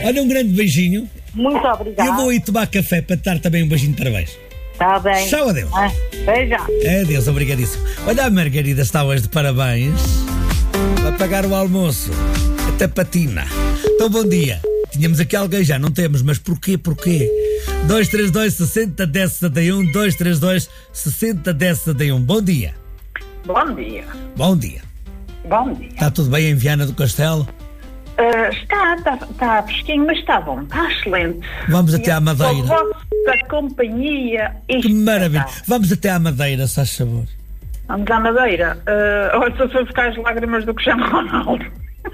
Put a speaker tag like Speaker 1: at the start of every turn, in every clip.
Speaker 1: Olha, um grande beijinho.
Speaker 2: Muito obrigada.
Speaker 1: Eu vou ir tomar café para te dar também um beijinho de parabéns.
Speaker 2: Está bem.
Speaker 1: Tchau, adeus.
Speaker 2: Beija.
Speaker 1: Adeus, obrigadíssimo. Olha, a Margarida está hoje de parabéns. Vai pagar o almoço. Até patina. Então, bom dia. Tínhamos aqui alguém, já não temos, mas porquê? 232 60 10 71, 232 60 10 71. Bom dia.
Speaker 2: Bom dia.
Speaker 1: Bom dia.
Speaker 2: Bom dia.
Speaker 1: Está tudo bem em Viana do Castelo?
Speaker 2: Está fresquinho, mas está bom. Está excelente.
Speaker 1: Vamos até à Madeira.
Speaker 2: Com a vossa companhia.
Speaker 1: Que maravilha. Vamos até à Madeira, se faz favor.
Speaker 2: Vamos à Madeira. Olha, só se eu ficar as lágrimas do Cristiano Ronaldo.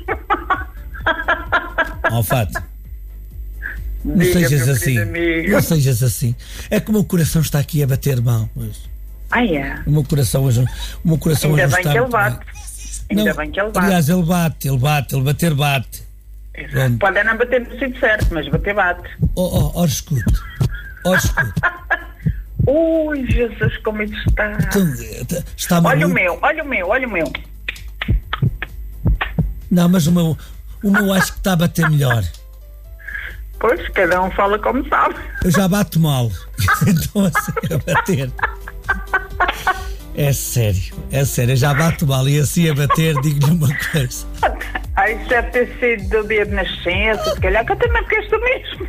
Speaker 1: Ó, Fato. Não sejas assim. Não sejas assim. É que o meu coração está aqui a bater mal hoje.
Speaker 2: É?
Speaker 1: O meu coração hoje não está.
Speaker 2: Ainda bem que ele bate. Ainda bem que ele bate.
Speaker 1: Aliás, ele bater bate.
Speaker 2: Pode não bater no sítio certo, mas bater bate.
Speaker 1: Ora escute.
Speaker 2: Ui, Jesus, como isso está.
Speaker 1: Está
Speaker 2: olha
Speaker 1: maluco.
Speaker 2: o meu.
Speaker 1: Não, mas o meu acho que está a bater melhor.
Speaker 2: Pois, cada um fala como sabe.
Speaker 1: Eu já bato mal. Então assim a bater. É sério, eu já bato mal e assim a bater, digo-lhe uma coisa.
Speaker 2: Isso deve ter sido do dia de nascença, se calhar que eu também fiquei tu mesmo.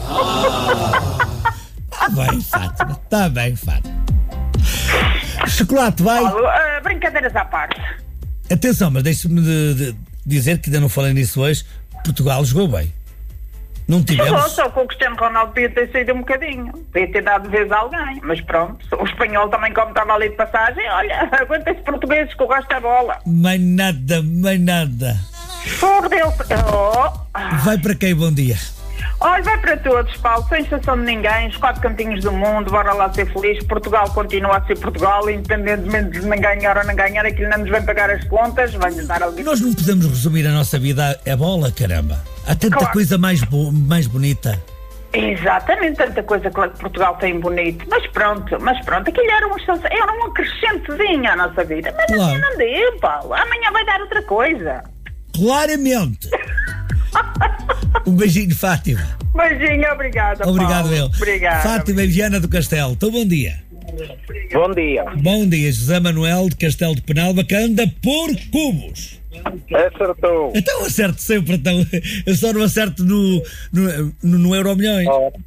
Speaker 1: Está bem, Fátima. Chocolate, vai.
Speaker 2: Brincadeiras à parte.
Speaker 1: Atenção, mas deixe-me de dizer que ainda não falei nisso hoje. Portugal jogou bem. Não tivemos...
Speaker 2: Só que o Cristiano Ronaldo podia ter saído um bocadinho. Podia ter dado vez a alguém. Mas pronto, o espanhol também, como estava ali de passagem, olha, aguenta-se portugueses que eu gosto da bola.
Speaker 1: Mais nada.
Speaker 2: Por Deus.
Speaker 1: Vai para quem, bom dia?
Speaker 2: Olha, vai para todos, Paulo, sem exceção de ninguém, os 4 cantinhos do mundo, bora lá ser feliz. Portugal continua a ser Portugal, independentemente de nem ganhar ou não ganhar, aquilo não nos vem pagar as contas, vai-nos dar alguém.
Speaker 1: Nós não podemos resumir a nossa vida a bola, caramba. Há tanta coisa mais bonita.
Speaker 2: Exatamente, tanta coisa que Portugal tem bonito. Mas pronto, aquilo era um acrescentezinho à nossa vida. Mas claro. Não deu, Paulo, amanhã vai dar outra coisa.
Speaker 1: Claramente. Um beijinho, Fátima.
Speaker 2: Beijinho, obrigada.
Speaker 1: Obrigado,
Speaker 2: Paulo.
Speaker 1: eu.
Speaker 2: Obrigado.
Speaker 1: Fátima e Viana do Castelo. Então, bom dia.
Speaker 3: Bom dia.
Speaker 1: Bom dia, José Manuel de Castelo de Penalva, que anda por cubos.
Speaker 3: Acertou.
Speaker 1: Então acerto sempre, então. Eu só não acerto no Euromilhões.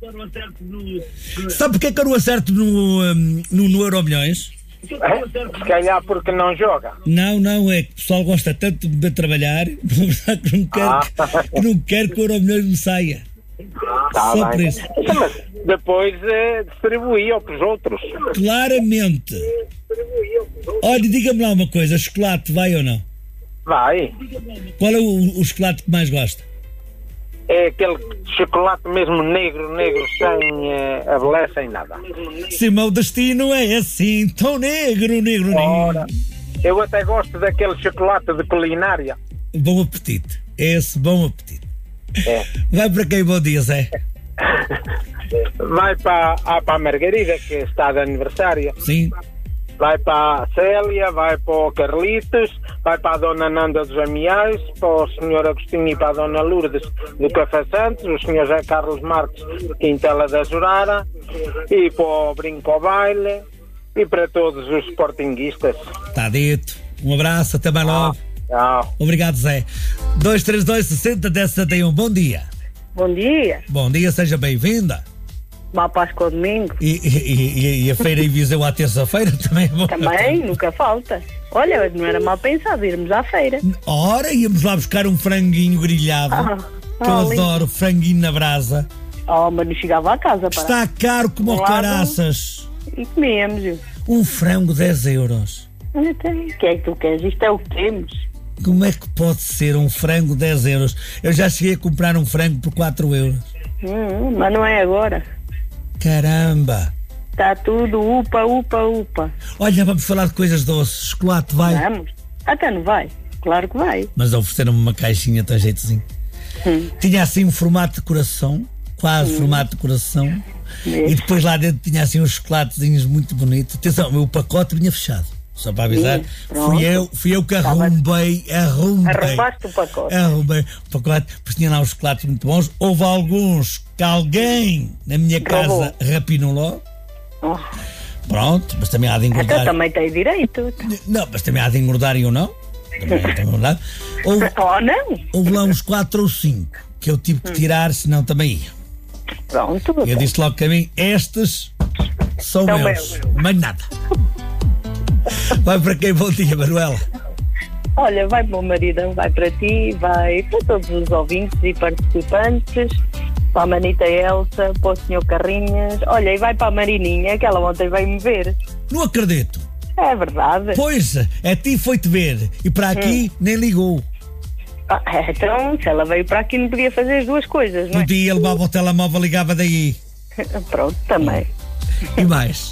Speaker 1: Sabe porque é que eu não acerto no Euromilhões?
Speaker 3: Se calhar porque não joga.
Speaker 1: Não, é que o pessoal gosta tanto de trabalhar que não quer que o Euromilhões me saia. Só por isso.
Speaker 3: Mas depois distribuía para os outros.
Speaker 1: Claramente. Olha, diga-me lá uma coisa, chocolate vai ou não?
Speaker 3: Vai.
Speaker 1: Qual é o chocolate que mais gosta?
Speaker 3: É aquele chocolate mesmo negro, sem abelé, sem nada.
Speaker 1: Se meu destino é assim, tão negro.
Speaker 3: Ora, eu até gosto daquele chocolate de culinária.
Speaker 1: Bom apetite. Esse bom apetite.
Speaker 3: É.
Speaker 1: Vai para quem, bom dia, Zé?
Speaker 3: Vai para a Margarida, que está de aniversário.
Speaker 1: Sim.
Speaker 3: Vai para a Célia, vai para o Carlitos, vai para a Dona Nanda dos Amiais, para o Sr. Agostinho e para a Dona Lourdes do Café Santos, o Sr. José Carlos Marques, Quintela da Jurara, e para o Brinco ao Baile, e para todos os sportinguistas.
Speaker 1: Está dito. Um abraço, até mais logo.
Speaker 3: Tchau.
Speaker 1: Obrigado, Zé. 232 60 10 71. Bom dia.
Speaker 2: Bom dia.
Speaker 1: Bom dia, seja bem-vinda.
Speaker 2: Uma Páscoa ao domingo.
Speaker 1: E a feira em Viseu à terça-feira também é bom.
Speaker 2: Também, nunca falta. Olha, não era mal pensado irmos à feira.
Speaker 1: Ora, íamos lá buscar um franguinho grelhado, que eu adoro, franguinho na brasa.
Speaker 2: Mas não chegava à casa.
Speaker 1: Está caro como o caraças.
Speaker 2: E comemos.
Speaker 1: Um frango 10 euros.
Speaker 2: O que é que tu queres? Isto é o que temos.
Speaker 1: Como é que pode ser um frango 10 euros? Eu já cheguei a comprar um frango por 4 euros.
Speaker 2: Mas não é agora.
Speaker 1: Caramba!
Speaker 2: Está tudo upa.
Speaker 1: Olha, vamos falar de coisas doces. Chocolate vai?
Speaker 2: Vamos. Até não vai. Claro que vai.
Speaker 1: Mas ofereceram-me uma caixinha tão jeitozinho. Tinha assim um formato de coração, quase formato de coração. E depois lá dentro tinha assim uns chocolatezinhos muito bonitos. Atenção, o pacote vinha fechado. Só para avisar.
Speaker 4: Pronto.
Speaker 1: Fui eu que arrombei.
Speaker 4: Arrombaste o pacote.
Speaker 1: Arrombei o pacote, porque tinha lá uns chocolates muito bons. Houve alguns que alguém na minha casa rapinou logo.
Speaker 4: Oh.
Speaker 1: Pronto, mas também há de engordar.
Speaker 4: Então também tem direito.
Speaker 1: Não, mas também há de engordar e eu não. Também engordar. Houve lá uns 4 ou 5 que eu tive que tirar, senão também ia.
Speaker 4: Pronto.
Speaker 1: Eu disse logo que a mim, estes são meus. Mais nada. Vai para quem? Bom dia, Manuela.
Speaker 4: Olha, vai para o marido, vai para ti, vai para todos os ouvintes e participantes, para a Manita Elsa, para o Sr. Carrinhas, olha, e vai para a Marininha, que ela ontem veio-me ver.
Speaker 1: Não acredito.
Speaker 4: É verdade.
Speaker 1: Pois, a ti foi-te ver e para aqui nem ligou.
Speaker 4: Então, se ela veio para aqui não podia fazer as duas coisas, não é?
Speaker 1: Podia, levava o telemóvel, ligava daí.
Speaker 4: Pronto, também.
Speaker 1: E mais?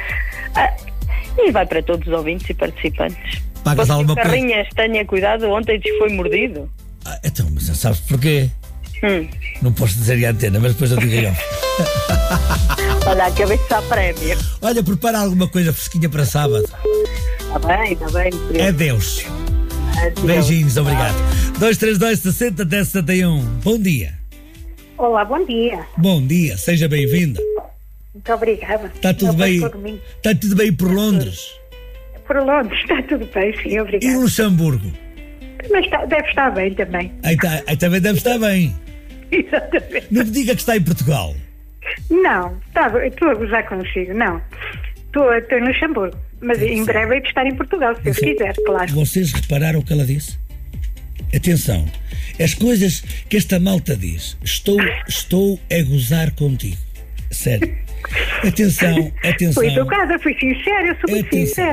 Speaker 4: E vai para todos os ouvintes e participantes.
Speaker 1: Pagas alguma coisa?
Speaker 4: Carrinhas, tenha cuidado, ontem te foi mordido.
Speaker 1: Então, mas sabes porquê? Não posso dizer em antena, mas depois eu digo eu.
Speaker 4: Olha, a cabeça a prémio.
Speaker 1: Olha, prepara alguma coisa fresquinha para sábado.
Speaker 4: Está bem.
Speaker 1: Adeus. Beijinhos, obrigado. 232-60-1071. Bom dia.
Speaker 5: Olá, bom dia.
Speaker 1: Bom dia, seja bem-vinda.
Speaker 5: Muito obrigada.
Speaker 1: Está tudo bem? Está tudo bem por Londres?
Speaker 5: Por Londres está tudo bem, sim,
Speaker 1: E
Speaker 5: obrigada.
Speaker 1: Luxemburgo?
Speaker 5: Mas deve estar bem também.
Speaker 1: Aí também deve estar bem.
Speaker 5: Exatamente.
Speaker 1: Não me diga que está em Portugal.
Speaker 5: Não, estou a gozar consigo, não. Estou em Luxemburgo, mas em breve hei de estar em Portugal, se Deus quiser, claro.
Speaker 1: Vocês repararam o que ela disse? Atenção, as coisas que esta malta diz, estou a gozar contigo. Sério. Atenção.
Speaker 5: Fui educada, fui sincera, eu sou muito sincera.